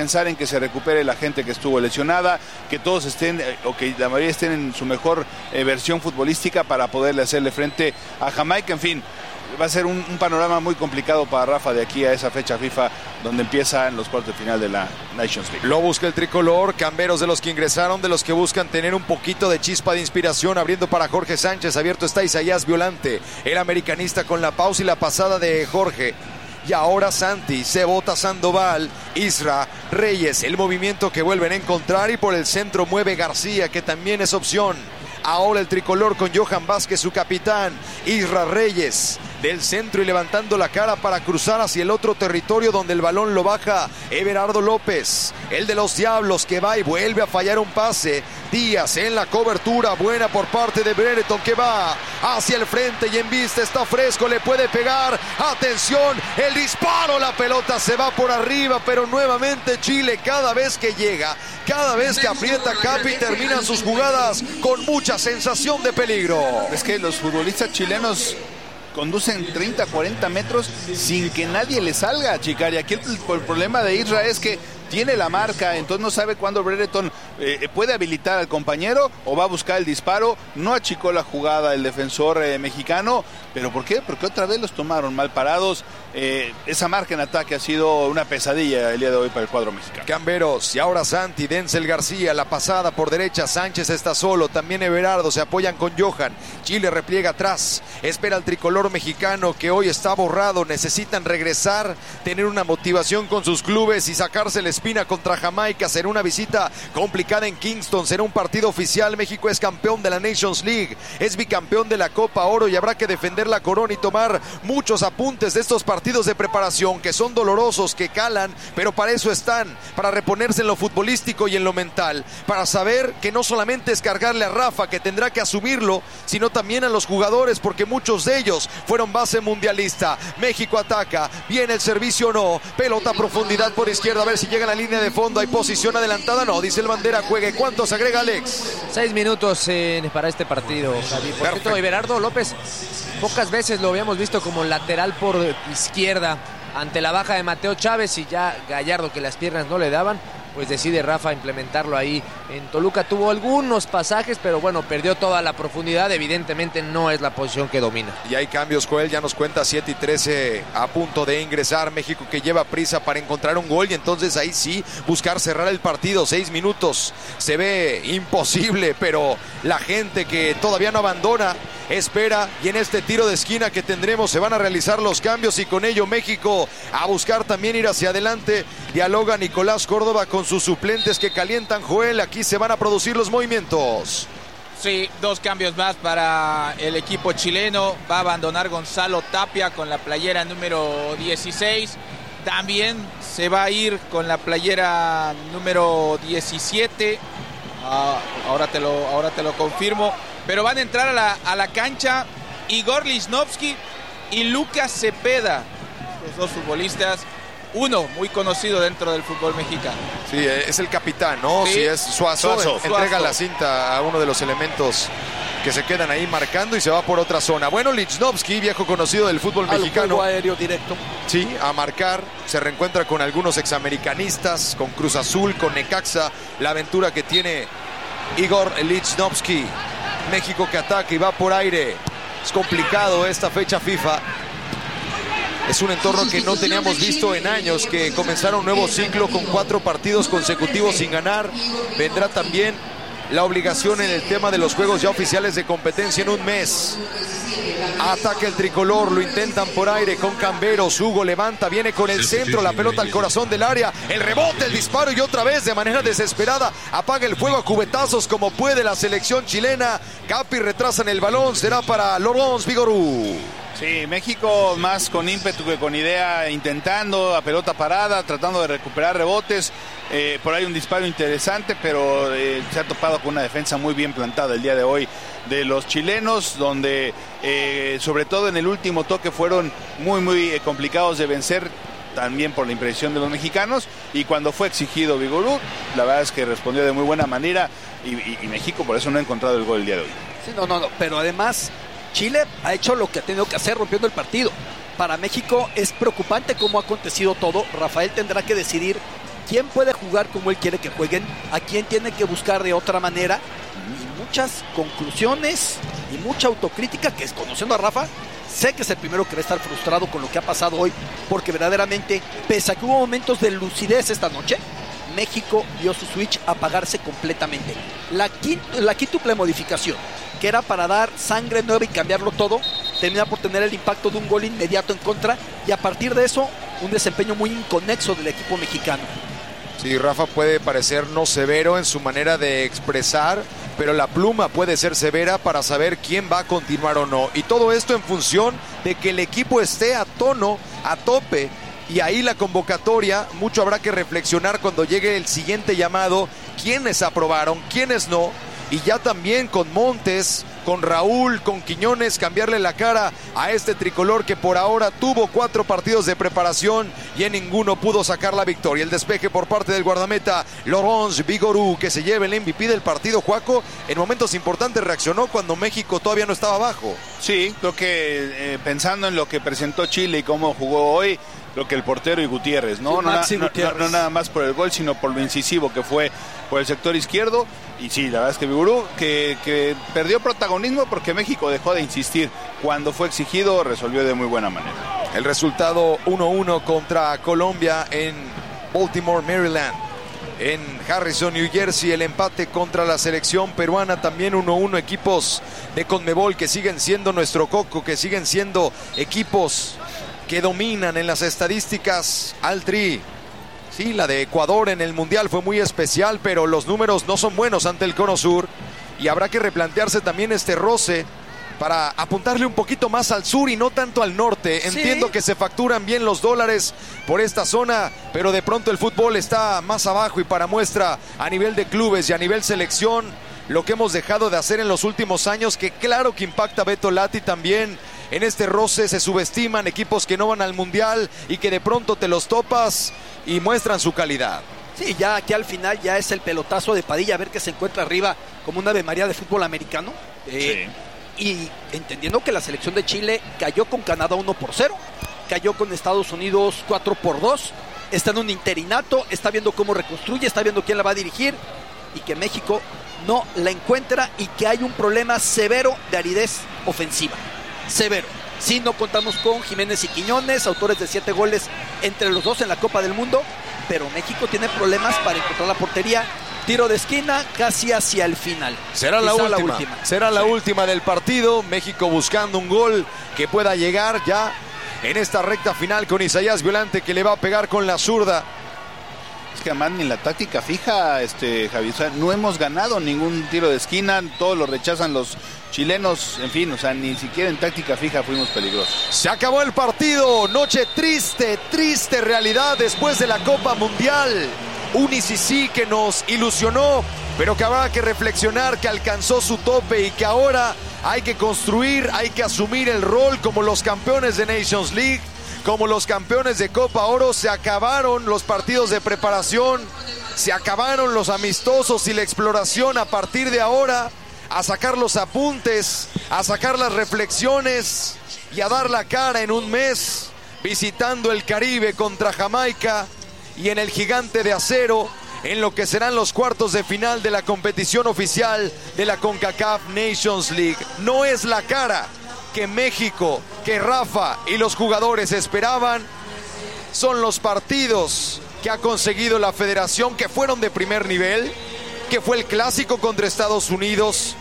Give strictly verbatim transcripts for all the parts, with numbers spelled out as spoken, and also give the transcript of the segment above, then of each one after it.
pensar en que se recupere la gente que estuvo lesionada, que todos estén, eh, o que la mayoría estén en su mejor eh, versión futbolística para poderle hacerle frente a Jamaica. En fin, va a ser un, un panorama muy complicado para Rafa de aquí a esa fecha FIFA donde empiezan los cuartos de final de la Nations League. Lo busca el tricolor, camberos de los que ingresaron, de los que buscan tener un poquito de chispa de inspiración, abriendo para Jorge Sánchez, abierto está Isaías Violante, el americanista con la pausa y la pasada de Jorge. Y ahora Santi, se bota Sandoval, Isra, Reyes, el movimiento que vuelven a encontrar y por el centro mueve García, que también es opción. Ahora el tricolor con Johan Vázquez, su capitán, Isra Reyes, del centro y levantando la cara para cruzar hacia el otro territorio donde el balón lo baja Everardo López, el de los Diablos que va y vuelve a fallar un pase. Díaz en la cobertura, buena por parte de Brereton que va hacia el frente y en vista está fresco, le puede pegar, atención, el disparo, la pelota se va por arriba, pero nuevamente Chile cada vez que llega, cada vez que aprieta Capi terminan sus jugadas con mucha sensación de peligro. Es que los futbolistas chilenos conducen treinta, cuarenta metros sin que nadie le salga a achicar. Y aquí el, el problema de Isra es que tiene la marca, entonces no sabe cuándo Brereton eh, puede habilitar al compañero o va a buscar el disparo. No achicó la jugada el defensor eh, mexicano, pero ¿por qué? Porque otra vez los tomaron mal parados. Eh, esa marca en ataque ha sido una pesadilla el día de hoy para el cuadro mexicano. Camberos y ahora Santi, Denzel García, la pasada por derecha, Sánchez está solo, también Everardo, se apoyan con Johan, Chile repliega atrás, espera el tricolor mexicano que hoy está borrado, necesitan regresar, tener una motivación con sus clubes y sacarse la espina contra Jamaica. Será una visita complicada en Kingston, será un partido oficial. México es campeón de la Nations League, es bicampeón de la Copa Oro y habrá que defender la corona y tomar muchos apuntes de estos partidos de preparación que son dolorosos, que calan, pero para eso están, para reponerse en lo futbolístico y en lo mental, para saber que no solamente es cargarle a Rafa, que tendrá que asumirlo, sino también a los jugadores, porque muchos de ellos fueron base mundialista. México ataca, viene el servicio, no, pelota a profundidad por izquierda, a ver si llega a la línea de fondo, hay posición adelantada, no, dice el bandera, juegue. ¿Cuántos agrega Alex? Seis minutos eh, para este partido, Javi. Por cierto, Everardo López, pocas veces lo habíamos visto como lateral por izquierda ante la baja de Mateo Chávez y ya Gallardo, que las piernas no le daban, pues decide Rafa implementarlo ahí en Toluca. Tuvo algunos pasajes, pero bueno, perdió toda la profundidad. Evidentemente no es la posición que domina. Y hay cambios, Joel, ya nos cuenta siete y trece a punto de ingresar. México que lleva prisa para encontrar un gol y entonces ahí sí buscar cerrar el partido. Seis minutos, se ve imposible, pero la gente que todavía no abandona espera, y en este tiro de esquina que tendremos se van a realizar los cambios y con ello México a buscar también ir hacia adelante. Dialoga Nicolás Córdoba con sus suplentes que calientan, Joel. Aquí se van a producir los movimientos. Sí, dos cambios más para el equipo chileno. Va a abandonar Gonzalo Tapia con la playera número dieciséis. También se va a ir con la playera número diecisiete. Ah, ahora te lo, ahora te lo confirmo. Pero van a entrar a la, a la cancha Igor Lichnowsky y Lucas Cepeda, los dos futbolistas. Uno muy conocido dentro del fútbol mexicano. Sí, es el capitán, ¿no? Sí, sí es Suazo, Suazo. entrega Suazo. la cinta a uno de los elementos que se quedan ahí marcando y se va por otra zona. Bueno, Lichnowsky, viejo conocido del fútbol Al mexicano. juego aéreo directo. Sí, a marcar, se reencuentra con algunos examericanistas, con Cruz Azul, con Necaxa, la aventura que tiene Igor Lichnowsky. México que ataca y va por aire. Es complicado esta fecha FIFA. Es un entorno que no teníamos visto en años, que comenzara un nuevo ciclo con cuatro partidos consecutivos sin ganar. Vendrá también la obligación en el tema de los juegos ya oficiales de competencia en un mes. Ataca el tricolor, lo intentan por aire con Camberos. Hugo levanta, viene con el centro, la pelota al corazón del área, el rebote, el disparo y otra vez de manera desesperada apaga el fuego a cubetazos como puede la selección chilena. Capi retrasan el balón, será para Laurence Vigorú. Sí, México más con ímpetu que con idea, intentando a pelota parada, tratando de recuperar rebotes. Eh, por ahí un disparo interesante, pero eh, se ha topado con una defensa muy bien plantada el día de hoy de los chilenos, donde eh, sobre todo en el último toque fueron muy, muy eh, complicados de vencer, también por la impresión de los mexicanos, y cuando fue exigido Vigorú, la verdad es que respondió de muy buena manera, y, y, y México por eso no ha encontrado el gol el día de hoy. Sí, no, no, no, pero además Chile ha hecho lo que ha tenido que hacer rompiendo el partido. Para México es preocupante cómo ha acontecido todo. Rafael tendrá que decidir quién puede jugar como él quiere que jueguen, a quién tiene que buscar de otra manera, y muchas conclusiones y mucha autocrítica que, conociendo a Rafa, sé que es el primero que va a estar frustrado con lo que ha pasado hoy, porque verdaderamente, pese a que hubo momentos de lucidez esta noche, México vio su switch apagarse completamente. La, quint- la quíntuple modificación, que era para dar sangre nueva y cambiarlo todo, termina por tener el impacto de un gol inmediato en contra, y a partir de eso, un desempeño muy inconexo del equipo mexicano. Sí, Rafa puede parecer no severo en su manera de expresar, pero la pluma puede ser severa para saber quién va a continuar o no. Y todo esto en función de que el equipo esté a tono, a tope. Y ahí la convocatoria, mucho habrá que reflexionar cuando llegue el siguiente llamado, quiénes aprobaron, quiénes no, y ya también con Montes, con Raúl, con Quiñones, cambiarle la cara a este tricolor que por ahora tuvo cuatro partidos de preparación y en ninguno pudo sacar la victoria. El despeje por parte del guardameta Laurence Vigorú, que se lleva el M V P del partido. Juaco, en momentos importantes reaccionó cuando México todavía no estaba abajo. Sí, creo que eh, pensando en lo que presentó Chile y cómo jugó hoy, creo que el portero y Gutiérrez, ¿no? Sí, No, Maxi no, Gutiérrez. no, no nada más por el gol, sino por lo incisivo que fue por el sector izquierdo. Y sí, la verdad es que Vigorú, que, que perdió protagonismo porque México dejó de insistir. Cuando fue exigido, resolvió de muy buena manera. El resultado uno uno contra Colombia en Baltimore, Maryland. En Harrison, New Jersey, el empate contra la selección peruana, también uno uno. Equipos de Conmebol que siguen siendo nuestro coco, que siguen siendo equipos que dominan en las estadísticas al tri. Sí, la de Ecuador en el Mundial fue muy especial, pero los números no son buenos ante el Cono Sur y habrá que replantearse también este roce para apuntarle un poquito más al sur y no tanto al norte. Sí. Entiendo que se facturan bien los dólares por esta zona, pero de pronto el fútbol está más abajo, y para muestra a nivel de clubes y a nivel selección, lo que hemos dejado de hacer en los últimos años, que claro que impacta a Beto Lati también. En este roce se subestiman equipos que no van al Mundial y que de pronto te los topas y muestran su calidad. Sí, ya aquí al final ya es el pelotazo de Padilla, a ver que se encuentra arriba como una Ave María de fútbol americano. Eh, y entendiendo que la selección de Chile cayó con Canadá uno por cero, cayó con Estados Unidos cuatro por dos, está en un interinato, está viendo cómo reconstruye, está viendo quién la va a dirigir, y que México no la encuentra y que hay un problema severo de aridez ofensiva. Severo. Sí, no contamos con Jiménez y Quiñones, autores de siete goles entre los dos en la Copa del Mundo, pero México tiene problemas para encontrar la portería. Tiro de esquina casi hacia el final. Será la última. la última. Será la sí. última del partido. México buscando un gol que pueda llegar ya en esta recta final con Isaías Violante, que le va a pegar con la zurda. Es que además ni la táctica fija, este Javi, o sea, no hemos ganado ningún tiro de esquina, todos lo rechazan los chilenos, en fin, o sea, ni siquiera en táctica fija fuimos peligrosos. Se acabó el partido, noche triste, triste realidad después de la Copa Mundial. Un I C C que nos ilusionó, pero que habrá que reflexionar que alcanzó su tope y que ahora hay que construir, hay que asumir el rol como los campeones de Nations League, como los campeones de Copa Oro. Se acabaron los partidos de preparación, se acabaron los amistosos y la exploración. A partir de ahora, a sacar los apuntes, a sacar las reflexiones y a dar la cara en un mes, visitando el Caribe contra Jamaica y en el Gigante de Acero, en lo que serán los cuartos de final de la competición oficial de la CONCACAF Nations League. No es la cara que México, que Rafa y los jugadores esperaban, son los partidos que ha conseguido la federación, que fueron de primer nivel, que fue el clásico contra Estados Unidos,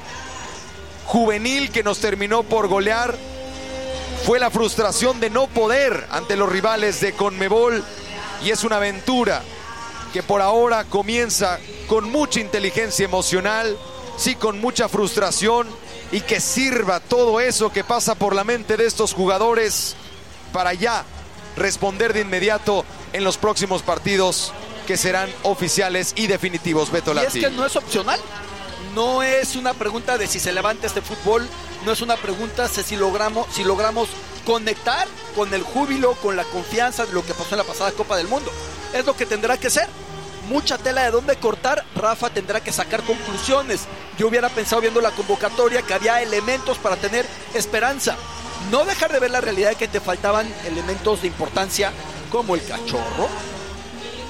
juvenil, que nos terminó por golear, fue la frustración de no poder ante los rivales de Conmebol, y es una aventura que por ahora comienza con mucha inteligencia emocional, sí, con mucha frustración, y que sirva todo eso que pasa por la mente de estos jugadores para ya responder de inmediato en los próximos partidos que serán oficiales y definitivos. Beto Lati. Y es que no es opcional, no es una pregunta de si se levanta este fútbol, no es una pregunta de si logramos, si logramos conectar con el júbilo, con la confianza de lo que pasó en la pasada Copa del Mundo. Es lo que tendrá que ser. Mucha tela de dónde cortar. Rafa tendrá que sacar conclusiones. Yo hubiera pensado, viendo la convocatoria, que había elementos para tener esperanza. No dejar de ver la realidad de que te faltaban elementos de importancia como el Cachorro,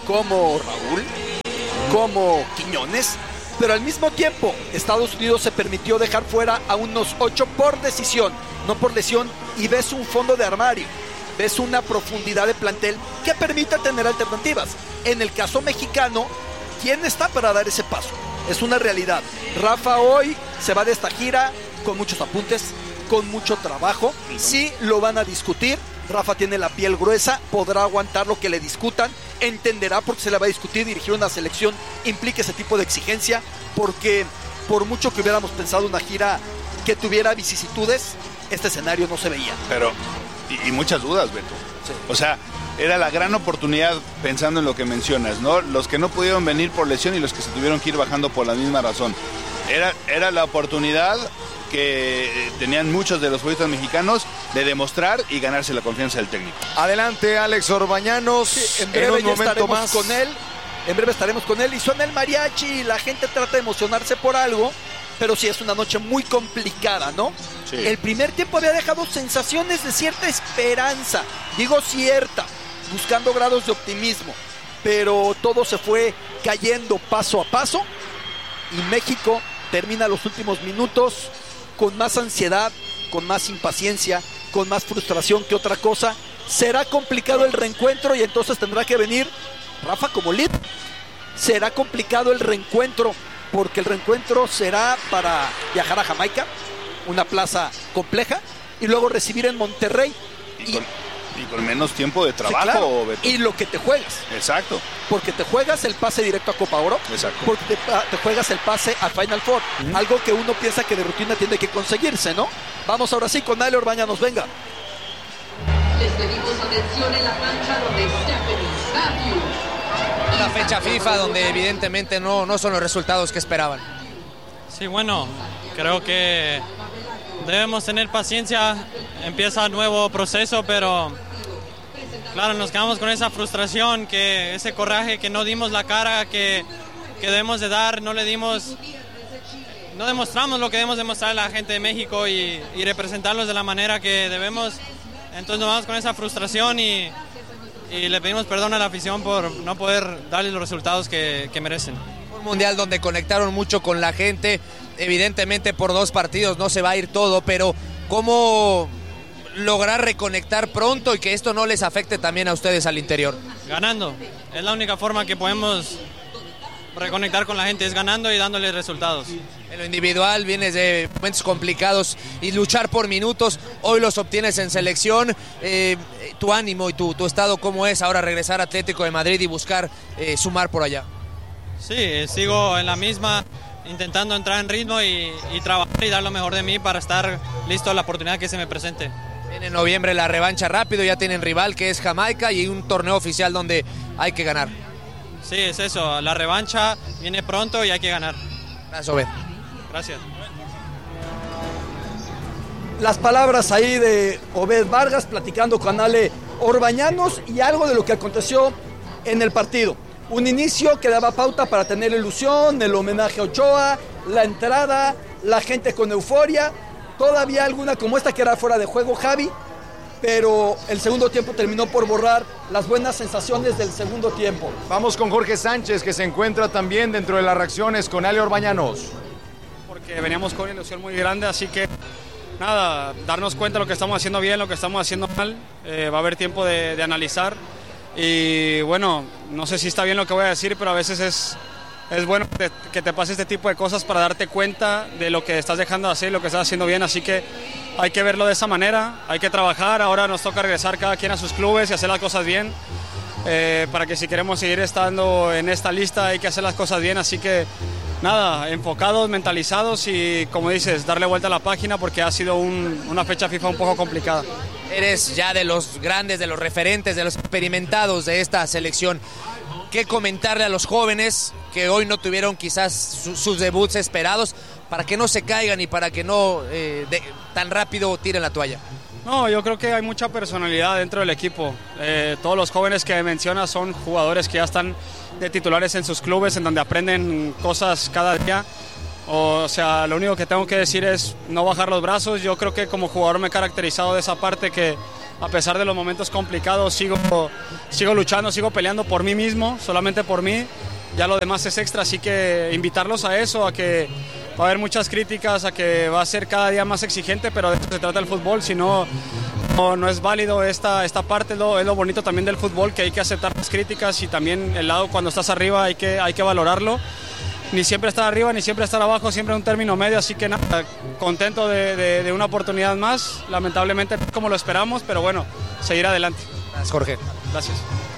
como Raúl, como Quiñones, pero al mismo tiempo Estados Unidos se permitió dejar fuera a unos ocho por decisión, no por lesión, y ves un fondo de armario, ves una profundidad de plantel que permite tener alternativas. En el caso mexicano, ¿quién está para dar ese paso? Es una realidad. Rafa hoy se va de esta gira con muchos apuntes, con mucho trabajo. Sí lo van a discutir. Rafa tiene la piel gruesa, podrá aguantar lo que le discutan, entenderá porque se le va a discutir. Dirigir una selección implica ese tipo de exigencia, porque por mucho que hubiéramos pensado una gira que tuviera vicisitudes, este escenario no se veía. Pero, y, y muchas dudas, Beto. Sí. O sea, era la gran oportunidad, pensando en lo que mencionas, ¿no? Los que no pudieron venir por lesión y los que se tuvieron que ir bajando por la misma razón. Era, era la oportunidad que tenían muchos de los futbolistas mexicanos de demostrar y ganarse la confianza del técnico. Adelante, Alex Orbañanos. Sí, en breve en un ya estaremos más. con él. En breve estaremos con él y suena el mariachi y la gente trata de emocionarse por algo, pero sí es una noche muy complicada, ¿no? Sí. El primer tiempo había dejado sensaciones de cierta esperanza, digo cierta, buscando grados de optimismo, pero todo se fue cayendo paso a paso y México termina los últimos minutos con más ansiedad, con más impaciencia, con más frustración que otra cosa. Será complicado el reencuentro y entonces tendrá que venir Rafa como líder. Será complicado el reencuentro porque el reencuentro será para viajar a Jamaica, una plaza compleja, y luego recibir en Monterrey. Y, y, con, y con menos tiempo de trabajo. Sí, claro. Beto. Y lo que te juegas. Exacto. Porque te juegas el pase directo a Copa Oro. Exacto. Porque te, te juegas el pase al Final Four. Uh-huh. Algo que uno piensa que de rutina tiene que conseguirse, ¿no? Vamos ahora sí con Ale Orbañanos, venga. Les pedimos atención en la cancha donde Stephanie Matthews. Una fecha FIFA donde evidentemente no, no son los resultados que esperaban. Sí, bueno, creo que debemos tener paciencia, empieza un nuevo proceso, pero claro, nos quedamos con esa frustración, que ese coraje que no dimos la cara que, que debemos de dar, no le dimos, no demostramos lo que debemos demostrar a la gente de México y, y representarlos de la manera que debemos. Entonces nos vamos con esa frustración y, y le pedimos perdón a la afición por no poder darles los resultados que, que merecen. Un mundial donde conectaron mucho con la gente, evidentemente por dos partidos no se va a ir todo, pero ¿cómo lograr reconectar pronto y que esto no les afecte también a ustedes al interior? Ganando, es la única forma que podemos reconectar con la gente, es ganando y dándoles resultados. En lo individual vienes de momentos complicados y luchar por minutos, hoy los obtienes en selección. Eh, tu ánimo y tu, tu estado, ¿cómo es ahora regresar a Atlético de Madrid y buscar eh, sumar por allá? Sí, sigo en la misma, intentando entrar en ritmo y, y trabajar y dar lo mejor de mí para estar listo a la oportunidad que se me presente. En noviembre la revancha rápido, ya tienen rival que es Jamaica y un torneo oficial donde hay que ganar. Sí, es eso, la revancha viene pronto y hay que ganar. Gracias, Obed. Gracias. Las palabras ahí de Obed Vargas platicando con Ale Orbañanos y algo de lo que aconteció en el partido. Un inicio que daba pauta para tener ilusión, el homenaje a Ochoa, la entrada, la gente con euforia. Todavía alguna como esta que era fuera de juego, Javi, pero el segundo tiempo terminó por borrar las buenas sensaciones del segundo tiempo. Vamos con Jorge Sánchez, que se encuentra también dentro de las reacciones con Ale Orbañanos. Porque veníamos con una ilusión muy grande, así que nada, darnos cuenta de lo que estamos haciendo bien, lo que estamos haciendo mal. Eh, va a haber tiempo de, de analizar. Y bueno, no sé si está bien lo que voy a decir, pero a veces es, es bueno que te, que te pase este tipo de cosas para darte cuenta de lo que estás dejando de hacer y lo que estás haciendo bien. Así que hay que verlo de esa manera, hay que trabajar. Ahora nos toca regresar cada quien a sus clubes y hacer las cosas bien. Eh, para que si queremos seguir estando en esta lista hay que hacer las cosas bien. Así que nada, enfocados, mentalizados y como dices, darle vuelta a la página porque ha sido un, una fecha FIFA un poco complicada. Eres ya de los grandes, de los referentes, de los experimentados de esta selección. ¿Qué comentarle a los jóvenes que hoy no tuvieron quizás su, sus debuts esperados para que no se caigan y para que no eh, de, tan rápido tiren la toalla? No, yo creo que hay mucha personalidad dentro del equipo. Eh, todos los jóvenes que mencionas son jugadores que ya están de titulares en sus clubes, en donde aprenden cosas cada día. O sea, lo único que tengo que decir es no bajar los brazos. Yo creo que como jugador me he caracterizado de esa parte que a pesar de los momentos complicados, sigo, sigo luchando, sigo peleando por mí mismo, solamente por mí. Ya lo demás es extra, así que invitarlos a eso, a que va a haber muchas críticas, a que va a ser cada día más exigente, pero de eso se trata el fútbol, si no, no, no es válido esta, esta parte, es lo, es lo bonito también del fútbol, que hay que aceptar las críticas y también el lado cuando estás arriba hay que, hay que valorarlo. Ni siempre estar arriba, ni siempre estar abajo, siempre un término medio, así que nada, contento de, de, de una oportunidad más, lamentablemente no como lo esperamos, pero bueno, seguir adelante. Gracias, Jorge. Gracias.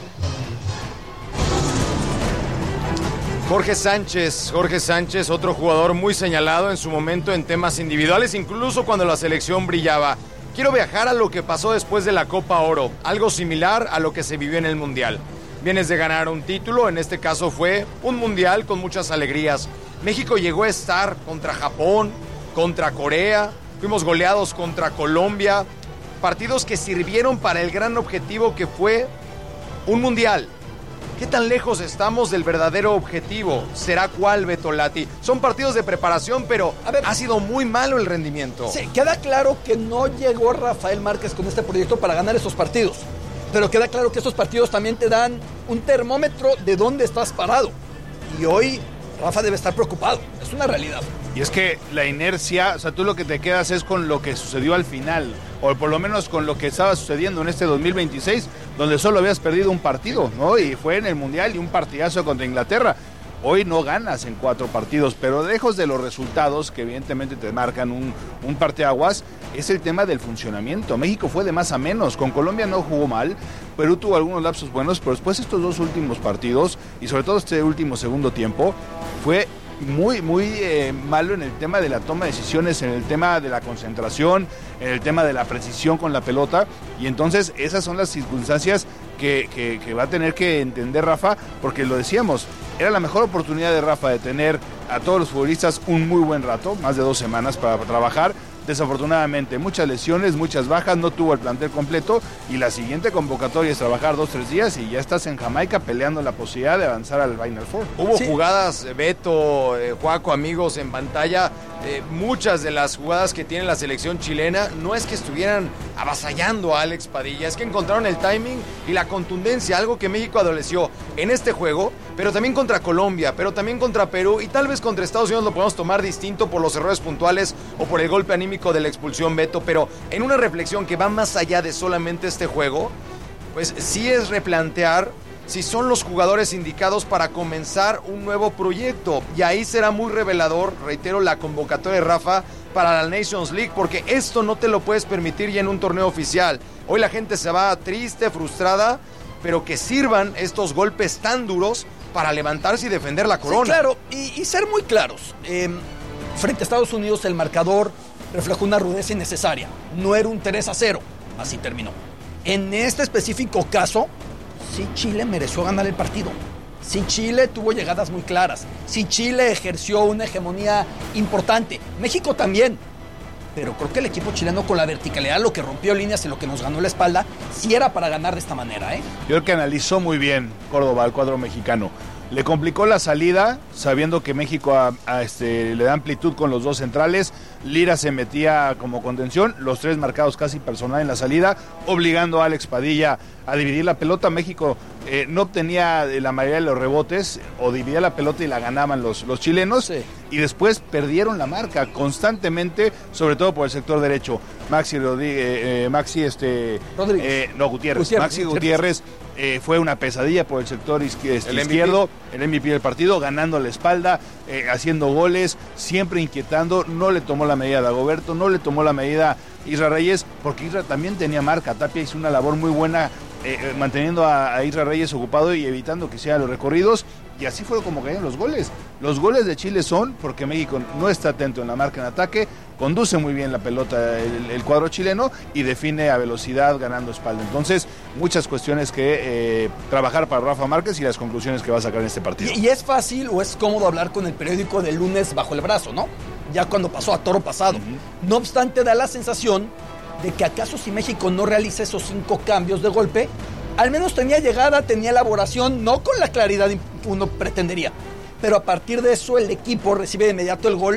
Jorge Sánchez, Jorge Sánchez, otro jugador muy señalado en su momento en temas individuales, incluso cuando la selección brillaba. Quiero viajar a lo que pasó después de la Copa Oro, algo similar a lo que se vivió en el Mundial. Vienes de ganar un título, en este caso fue un Mundial con muchas alegrías. México llegó a estar contra Japón, contra Corea, fuimos goleados contra Colombia, partidos que sirvieron para el gran objetivo que fue un Mundial. ¿Qué tan lejos estamos del verdadero objetivo? ¿Será cuál, Beto Lati? Son partidos de preparación, pero a ver, ha sido muy malo el rendimiento. Sí, queda claro que no llegó Rafael Márquez con este proyecto para ganar esos partidos. Pero queda claro que estos partidos también te dan un termómetro de dónde estás parado. Y hoy Rafa debe estar preocupado. Es una realidad. Y es que la inercia, o sea, tú lo que te quedas es con lo que sucedió al final, o por lo menos con lo que estaba sucediendo en este dos mil veintiséis, donde solo habías perdido un partido, ¿no? Y fue en el Mundial y un partidazo contra Inglaterra. Hoy no ganas en cuatro partidos, pero lejos de los resultados que evidentemente te marcan un, un parteaguas, es el tema del funcionamiento. México fue de más a menos, con Colombia no jugó mal, Perú tuvo algunos lapsos buenos, pero después estos dos últimos partidos, y sobre todo este último segundo tiempo, fue muy, muy eh, malo en el tema de la toma de decisiones, en el tema de la concentración, en el tema de la precisión con la pelota, y entonces esas son las circunstancias que, que, que va a tener que entender Rafa, porque lo decíamos, era la mejor oportunidad de Rafa de tener a todos los futbolistas un muy buen rato, más de dos semanas para trabajar. Desafortunadamente, muchas lesiones, muchas bajas, no tuvo el plantel completo y la siguiente convocatoria es trabajar dos, tres días y ya estás en Jamaica peleando la posibilidad de avanzar al Final Four. Hubo Sí. jugadas, Beto, eh, Juaco, amigos, en pantalla, eh, muchas de las jugadas que tiene la selección chilena no es que estuvieran avasallando a Alex Padilla, es que encontraron el timing y la contundencia, algo que México adoleció en este juego, pero también contra Colombia, pero también contra Perú y tal vez contra Estados Unidos lo podemos tomar distinto por los errores puntuales o por el golpe anímico de la expulsión, Beto, pero en una reflexión que va más allá de solamente este juego, pues sí es replantear si son los jugadores indicados para comenzar un nuevo proyecto, y ahí será muy revelador, reitero, la convocatoria de Rafa para la Nations League, porque esto no te lo puedes permitir ya en un torneo oficial. Hoy la gente se va triste, frustrada, pero que sirvan estos golpes tan duros para levantarse y defender la corona. Sí, claro, y, y ser muy claros. Eh, frente a Estados Unidos el marcador reflejó una rudeza innecesaria. No era un tres a cero. Así terminó. En este específico caso, sí Chile mereció ganar el partido. Sí Chile tuvo llegadas muy claras. Sí Chile ejerció una hegemonía importante. México también. Pero creo que el equipo chileno con la verticalidad, lo que rompió líneas y lo que nos ganó la espalda, sí era para ganar de esta manera, ¿eh? Yo creo que analizó muy bien Córdoba al cuadro mexicano. Le complicó la salida, sabiendo que México a, a este, le da amplitud con los dos centrales. Lira se metía como contención, los tres marcados casi personal en la salida, obligando a Alex Padilla a dividir la pelota. México eh, no obtenía la mayoría de los rebotes, o dividía la pelota y la ganaban los, los chilenos, Sí. y después perdieron la marca constantemente, sobre todo por el sector derecho. Maxi Rodríguez, eh, eh, Maxi este, Rodríguez. eh, no, Gutiérrez, Gutiérrez, Maxi Gutiérrez. Gutiérrez. Eh, fue una pesadilla por el sector izquier- El M V P. izquierdo, el M V P del partido, ganando la espalda, eh, haciendo goles, siempre inquietando. No le tomó la medida a Dagoberto, no le tomó la medida Isra Reyes, porque Isra también tenía marca. Tapia hizo una labor muy buena eh, eh, manteniendo a, a Isra Reyes ocupado y evitando que hicieran los recorridos. Y así fue como cayeron los goles. Los goles de Chile son porque México no está atento en la marca en ataque, conduce muy bien la pelota el, el cuadro chileno y define a velocidad ganando espalda. Entonces, muchas cuestiones que eh, trabajar para Rafa Márquez y las conclusiones que va a sacar en este partido. Y, y es fácil o es cómodo hablar con el periódico del lunes bajo el brazo, ¿no? Ya cuando pasó a toro pasado. Uh-huh. No obstante, da la sensación de que acaso si México no realiza esos cinco cambios de golpe, al menos tenía llegada, tenía elaboración, no con la claridad que uno pretendería. Pero a partir de eso el equipo recibe de inmediato el gol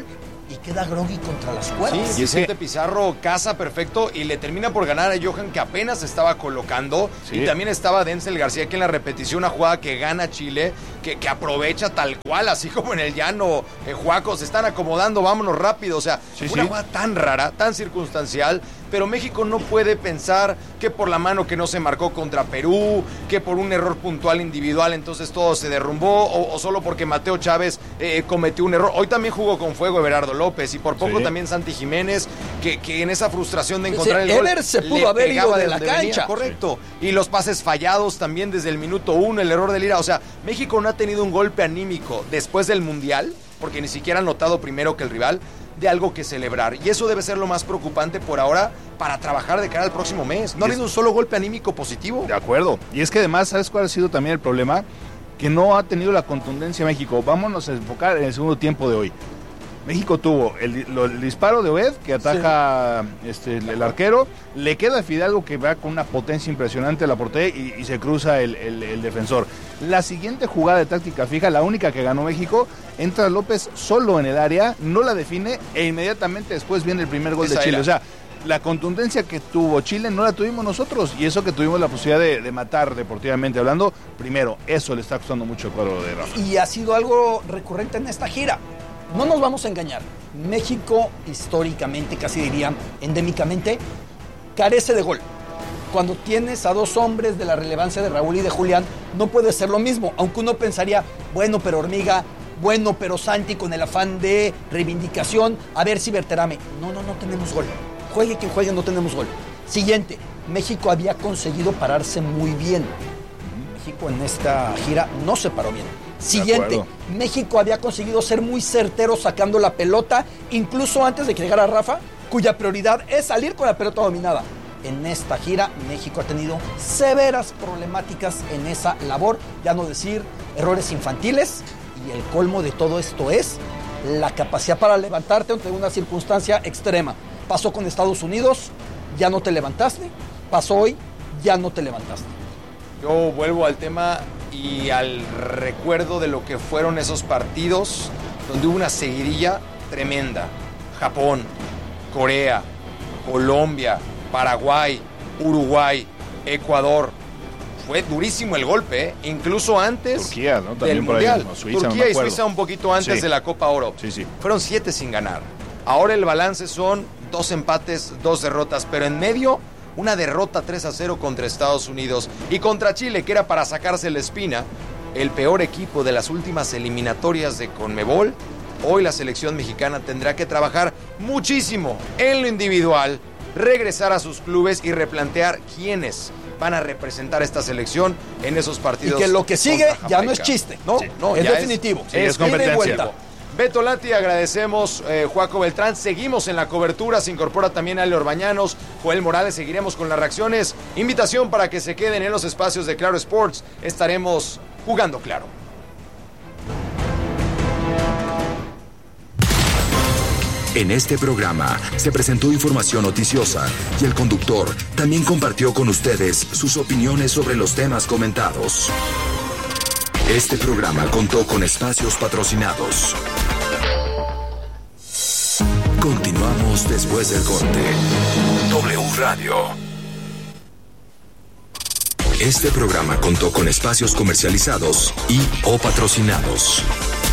y queda groggy contra las cuerdas. Sí, Vicente Pizarro caza perfecto y le termina por ganar a Johan, que apenas estaba colocando. Sí. Y también estaba Denzel García, que en la repetición, una jugada que gana Chile, que, que aprovecha tal cual, así como en el llano, eh, Juaco, se están acomodando, vámonos rápido. O sea, sí, una sí. jugada tan rara, tan circunstancial, pero México no puede pensar que por la mano que no se marcó contra Perú, que por un error puntual individual entonces todo se derrumbó, o, o solo porque Mateo Chávez eh, cometió un error. Hoy también jugó con fuego Everardo López, y por poco sí. también Santi Jiménez, que, que en esa frustración de encontrar sí, el Ever gol se pudo haber ido de, de la cancha. Venía, correcto. Y los pases fallados también desde el minuto uno, el error de Lira. O sea, México no ha tenido un golpe anímico después del Mundial, porque ni siquiera ha notado primero que el rival, de algo que celebrar. Y eso debe ser lo más preocupante por ahora para trabajar de cara al próximo mes. No ha habido un solo golpe anímico positivo. De acuerdo. Y es que además, ¿sabes cuál ha sido también el problema? Que no ha tenido la contundencia México. Vámonos a enfocar en el segundo tiempo de hoy. México tuvo el, el disparo de Obed, que ataja sí. este, el, el arquero, le queda a Fidalgo, que va con una potencia impresionante a la portería, y, y se cruza el, el, el defensor. La siguiente jugada de táctica fija, la única que ganó México, entra López solo en el área, no la define, e inmediatamente después viene el primer gol Esa de Chile. Era. O sea, la contundencia que tuvo Chile no la tuvimos nosotros, y eso que tuvimos la posibilidad de, de matar deportivamente hablando, primero, eso le está costando mucho el cuadro de Rafa. Y ha sido algo recurrente en esta gira. No nos vamos a engañar, México históricamente, casi diría endémicamente, carece de gol. Cuando tienes a dos hombres de la relevancia de Raúl y de Julián, no puede ser lo mismo, aunque uno pensaría, bueno, pero Hormiga, bueno, pero Santi, con el afán de reivindicación, a ver si Berterame. No, no, no tenemos gol. Juegue quien juegue, no tenemos gol. Siguiente, México había conseguido pararse muy bien. México en esta gira no se paró bien. Siguiente, México había conseguido ser muy certero sacando la pelota, incluso antes de que llegara Rafa, cuya prioridad es salir con la pelota dominada. En esta gira, México ha tenido severas problemáticas en esa labor, ya no decir errores infantiles, y el colmo de todo esto es la capacidad para levantarte ante una circunstancia extrema. Pasó con Estados Unidos, ya no te levantaste, pasó hoy, ya no te levantaste. Yo vuelvo al tema y al recuerdo de lo que fueron esos partidos donde hubo una seguidilla tremenda. Japón, Corea, Colombia, Paraguay, Uruguay, Ecuador. Fue durísimo el golpe, ¿eh? Incluso antes Turquía, ¿no? del Mundial. Ahí, Suiza, Turquía no y Suiza un poquito antes sí. de la Copa Oro. Sí, sí. Fueron siete sin ganar. Ahora el balance son dos empates, dos derrotas, pero en medio una derrota tres a cero contra Estados Unidos y contra Chile, que era para sacarse la espina, el peor equipo de las últimas eliminatorias de CONMEBOL. Hoy la selección mexicana tendrá que trabajar muchísimo en lo individual, regresar a sus clubes y replantear quiénes van a representar esta selección en esos partidos. Y que lo que sigue ya no es chiste, ¿no? Sí, no es ya definitivo. Es, sí, es, es competencia. Beto Lati, agradecemos, eh, Juaco Beltrán, seguimos en la cobertura, se incorpora también Ale Orbañanos, Joel Morales, seguiremos con las reacciones, invitación para que se queden en los espacios de Claro Sports, estaremos jugando claro. En este programa se presentó información noticiosa y el conductor también compartió con ustedes sus opiniones sobre los temas comentados. Este programa contó con espacios patrocinados. Continuamos después del corte. W Radio. Este programa contó con espacios comercializados y o patrocinados.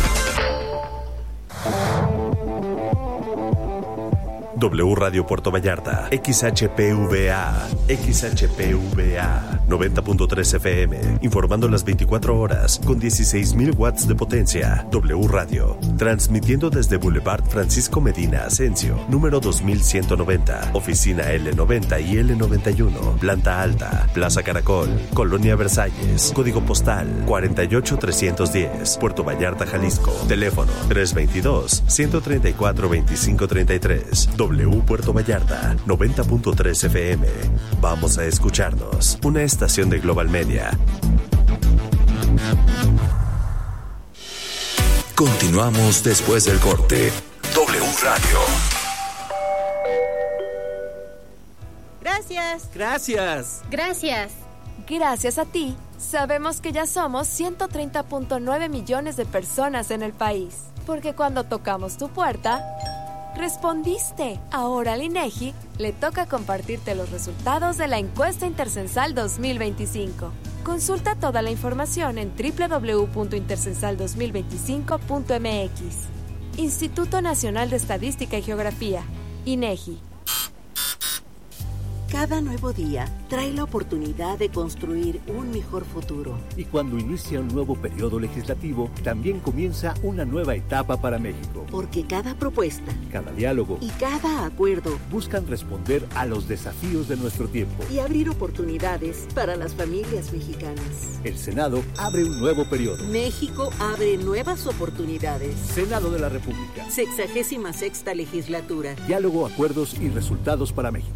W Radio Puerto Vallarta, X H P V A, X H P V A, noventa punto tres F M, informando las veinticuatro horas con dieciséis mil watts de potencia. W Radio, transmitiendo desde Boulevard Francisco Medina Asensio, número dos mil ciento noventa, oficina L noventa y L noventa y uno, planta alta, Plaza Caracol, Colonia Versalles, código postal cuarenta y ocho trescientos diez, Puerto Vallarta, Jalisco, teléfono tres veintidós, ciento treinta y cuatro, veinticinco treinta y tres. W Puerto Vallarta, noventa punto tres F M. Vamos a escucharnos. Una estación de Global Media. Continuamos después del corte. W Radio. Gracias. Gracias. Gracias. Gracias a ti, sabemos que ya somos ciento treinta punto nueve millones de personas en el país. Porque cuando tocamos tu puerta, Respondiste. Ahora al INEGI le toca compartirte los resultados de la encuesta Intercensal dos mil veinticinco. Consulta toda la información en doble u doble u doble u punto intercensal dos mil veinticinco punto m x. Instituto Nacional de Estadística y Geografía, INEGI. Cada nuevo día trae la oportunidad de construir un mejor futuro. Y cuando inicia un nuevo periodo legislativo, también comienza una nueva etapa para México. Porque cada propuesta, cada diálogo y cada acuerdo buscan responder a los desafíos de nuestro tiempo y abrir oportunidades para las familias mexicanas. El Senado abre un nuevo periodo. México abre nuevas oportunidades. Senado de la República. Sexagésima sexta legislatura. Diálogo, acuerdos y resultados para México.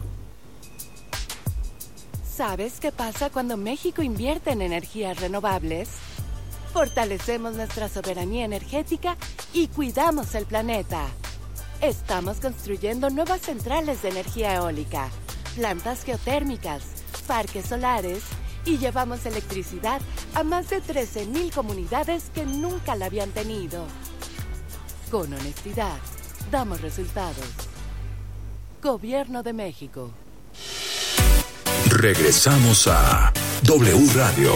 ¿Sabes qué pasa cuando México invierte en energías renovables? Fortalecemos nuestra soberanía energética y cuidamos el planeta. Estamos construyendo nuevas centrales de energía eólica, plantas geotérmicas, parques solares y llevamos electricidad a más de trece mil comunidades que nunca la habían tenido. Con honestidad, damos resultados. Gobierno de México. Regresamos a W Radio.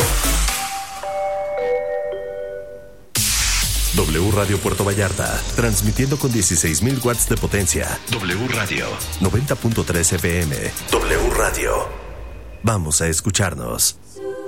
W Radio Puerto Vallarta, transmitiendo con dieciséis mil watts de potencia. W Radio noventa punto tres F M. W Radio. Vamos a escucharnos.